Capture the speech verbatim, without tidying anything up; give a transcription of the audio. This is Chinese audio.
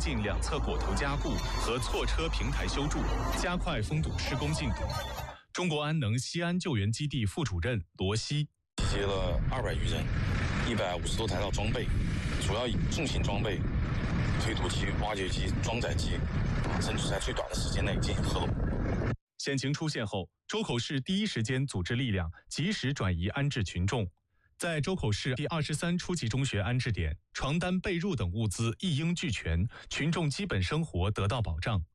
进两侧果头加固和错车平台修筑，加快封堵施工进度。中国安能西安救援基地副主任罗西： 集结了二百余人，一百五十多台到装备，主要以重型装备、推土机、挖掘机、装载机，争取在最短的时间内进行合拢。 险情出现后，周口市第一时间组织力量，及时转移安置群众。在周口市第二十三初级中学安置点，床单、被褥等物资一应俱全，群众基本生活得到保障。